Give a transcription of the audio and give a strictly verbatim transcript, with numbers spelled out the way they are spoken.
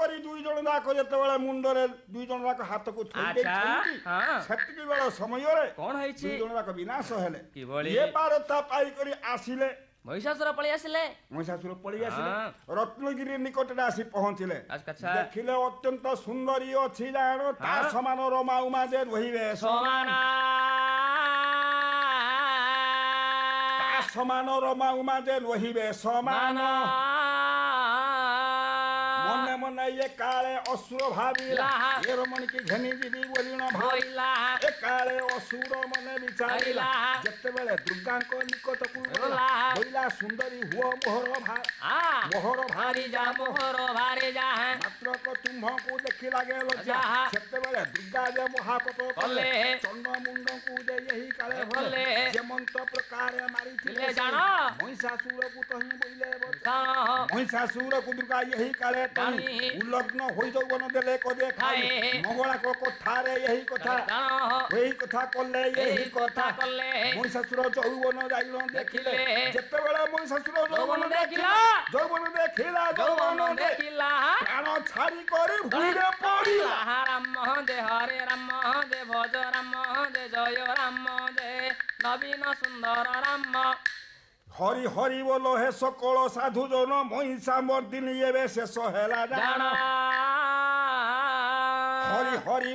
କରି ଦୁଇ ଜଣ ଯାକ ଯେତେବେଳେ ମୁଣ୍ଡରେ ଦୁଇ ଜଣ ଯାକ ହାତକୁ ଥୋଇ ଦେଇଛନ୍ତି ସେତିକି ବେଳ ସମୟରେ କଣ ହେଇଛି ଦୁଇ ଜଣ ଯାକ ବିନାଶ ହେଲେ କିଭଳି ଇଏ ପାରତା ପାଇକରି ଆସିଲେ ମହିଷାସୁର ପଳେଇ ଆସିଲେ ମହିଷାସୁର ପଳେଇ ଆସିଲେ ରତ୍ନଗିରି ନିକଟରେ ଆସି ପହଞ୍ଚିଲେ ଆଚ୍ଛା ଦେଖିଲେ ଅତ୍ୟନ୍ତ ସୁନ୍ଦରୀ ଅଛି ଜାଣ ତା ସମାନ ରମା ଉମା ଯେ ରହିବେ ସମାନ ତା ସମାନ ରମା ଉମା ଯେ ରହିବେ ସମାନ ମନେ ମନେ ଇଏ କାଳେ ଅସୁର ଭାବିଲା ଏ ରମଣୀକି ଘେନି ଯିବି ବୋଲି ନ ଭାବିଲା ଏ କାଳେ ଅସୁର ମନେ ବିଚାରିଲା ଯେତେବେଳେ ଦୁର୍ଗାଙ୍କ ନିକଟକୁ କହିଲା ସୁନ୍ଦରୀ ହୁଅ ମୋହର ମୋହର ଭାରି ଯା ମୋହର ଭାରି ଯା ମାତ୍ର ତୁମ୍ଭଙ୍କୁ ଦେଖି ଲାଗେ ଲଜ୍ଜା ସେତେବେଳେ ଦୁର୍ଗା ଯେ ମହାକୋପ କଲେ ଚଣ୍ଡ ମୁଣ୍ଡକୁ ଯେ ଏହି କାଳେ ଭଲେ ଯେମନ୍ତ ପ୍ରକାରେ ମାରିଥିଲେ ଜାଣ ମହିଷାସୁରକୁ ତ ହିଁ ବୋଇଲେ ମହିଷାସୁରକୁ ଦୁର୍ଗା ଏହି କାଳେ ଉଲ୍ଲଗ୍ନ ହୋଇ ଯୌବନ ଦେଲେ କଦେ ଖାଇ ମଙ୍ଗଳାଙ୍କ କଥାରେ ଏହି କଥା ଏହି କଥା କଲେ ଏହି କଥା କଲେ ମହିଷାସୁର ଯୌବନ ଯାଇଣ ଦେଖିଲେ ଯେତେବେଳେ ମହିଷାସୁର ଯୌବନ ଦେଖିଲା ଯୌବନ ଦେଖିଲା ଯୌବନ ଦେଖିଲା ପ୍ରାଣ ଛାଡ଼ି କରି ଭୂଇଁରେ ପଡ଼ିଲା ରାମ ଦେ ହରେ ରାମ ଦେ ଭଜ ରାମ ଦେ ଜୟ ରାମ ଦେ ନବୀନ ସୁନ୍ଦର ରାମ ହରି ହରି ବୋଲ ହେ ସକଳ ସାଧୁ ଜନ ମହିଷା ମର୍ଦିନୀ ଏବେ ଶେଷ ହେଲା ଜାଣ ହରି ହରି